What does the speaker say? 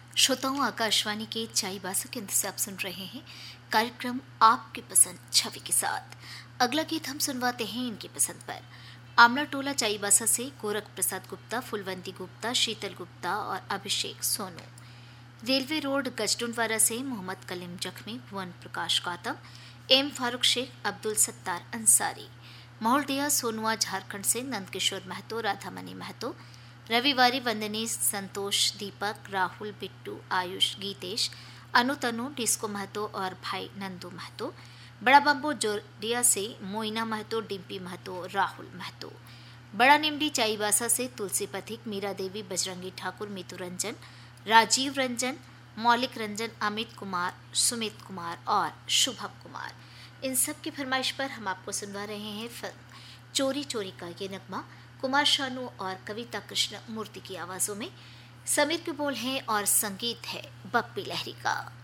श्रोताओं, आकाशवाणी के चाईबासा केंद्र से आप सुन रहे हैं कार्यक्रम आपकी पसंद छवि के साथ। अगला गीत हम सुनवाते हैं इनकी पसंद पर। आमला टोला चाईबासा से गोरख प्रसाद गुप्ता, फुलवंती गुप्ता, शीतल गुप्ता और अभिषेक सोनू। रेलवे रोड गजडुंडवारा से मोहम्मद कलीम जख्मी, भुवन प्रकाश गौतम, एम फारूक शेख, अब्दुल सत्तार अंसारी। महोलदिया सोनुआ झारखंड से नंदकिशोर महतो, राधामणि महतो, रविवारी वंदनी, संतोष, दीपक, राहुल, बिट्टू, आयुष, गीतेश, अनु, डिस्को महतो और भाई नंदू महतो। बड़ा बम्बो जोरिया से मोइना महतो, डिम्पी महतो, राहुल महतो। बड़ा निमडी चाईबासा से तुलसी पथिक, मीरा देवी, बजरंगी ठाकुर, मितु रंजन, राजीव रंजन, मौलिक रंजन, अमित कुमार, सुमित कुमार और शुभम कुमार। इन सब की फरमाइश पर हम आपको सुनवा रहे हैं फिल्म चोरी चोरी का ये नगमा, कुमार शानू और कविता कृष्ण मूर्ति की आवाज़ों में। समीर के बोल हैं और संगीत है बप्पी लहरी का।